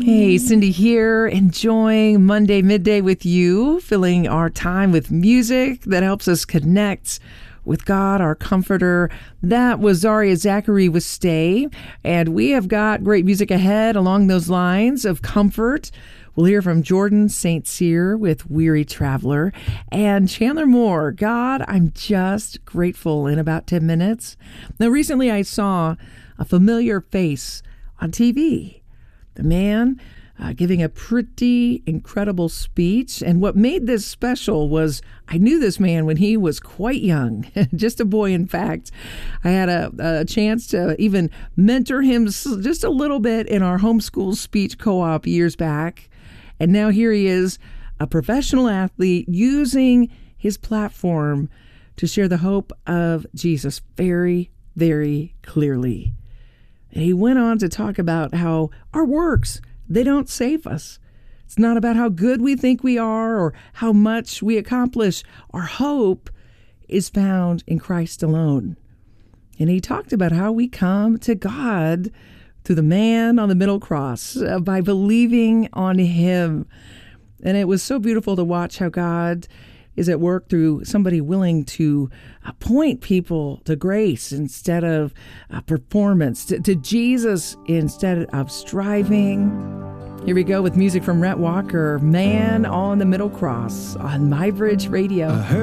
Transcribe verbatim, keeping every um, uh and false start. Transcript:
Hey, Cindy here, enjoying Monday Midday with you, filling our time with music that helps us connect with God, our comforter. That was Zaria Zachary with Stay, and we have got great music ahead along those lines of comfort. We'll hear from Jordan Saint Cyr with Weary Traveler, and Chandler Moore, God, I'm just grateful, in about ten minutes. Now, recently I saw a familiar face on T V. The man uh, giving a pretty incredible speech. And what made this special was I knew this man when he was quite young, just a boy, in fact. I had a, a chance to even mentor him just a little bit in our homeschool speech co-op years back. And now here he is, a professional athlete using his platform to share the hope of Jesus very, very clearly. And he went on to talk about how our works, they don't save us. It's not about how good we think we are or how much we accomplish. Our hope is found in Christ alone. And he talked about how we come to God through the man on the middle cross, uh, by believing on him. And it was so beautiful to watch how God is at work through somebody willing to uh, point people to grace instead of uh, performance, to, to Jesus instead of striving. Here we go with music from Rhett Walker, Man on the Middle Cross on MyBridge Radio.